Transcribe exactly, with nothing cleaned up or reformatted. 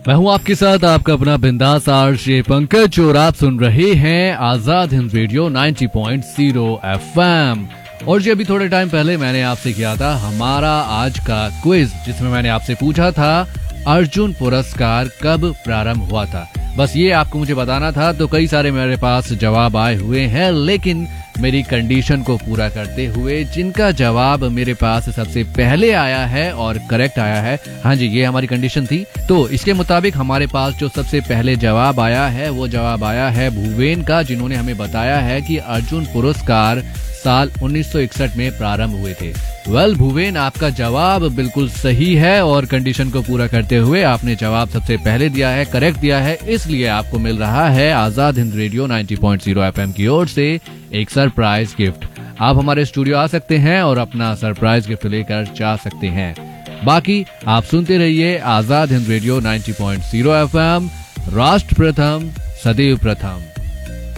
मैं हूं आपके साथ आपका अपना बिंदास आरजे पंकज और आप सुन रहे हैं आजाद हिंद रेडियो नब्बे पॉइंट शून्य एफएम। और जी अभी थोड़े टाइम पहले मैंने आपसे किया था हमारा आज का क्विज, जिसमें मैंने आपसे पूछा था अर्जुन पुरस्कार कब प्रारंभ हुआ था। बस ये आपको मुझे बताना था। तो कई सारे मेरे पास जवाब आए हुए हैं, लेकिन मेरी कंडीशन को पूरा करते हुए जिनका जवाब मेरे पास सबसे पहले आया है और करेक्ट आया है, हाँ जी ये हमारी कंडीशन थी। तो इसके मुताबिक हमारे पास जो सबसे पहले जवाब आया है वो जवाब आया है भुवन का, जिन्होंने हमें बताया है कि अर्जुन पुरस्कार साल उन्नीस सौ इकसठ में प्रारंभ हुए थे। वेल भुवन, आपका जवाब बिल्कुल सही है और कंडीशन को पूरा करते हुए आपने जवाब सबसे पहले दिया है, करेक्ट दिया है, इसलिए आपको मिल रहा है आजाद हिंद रेडियो नब्बे पॉइंट शून्य एफएम की ओर से एक सरप्राइज गिफ्ट। आप हमारे स्टूडियो आ सकते हैं और अपना सरप्राइज गिफ्ट लेकर जा सकते हैं। बाकी आप सुनते रहिए आजाद हिंद रेडियो नब्बे पॉइंट शून्य एफएम, राष्ट्र प्रथम सदैव प्रथम।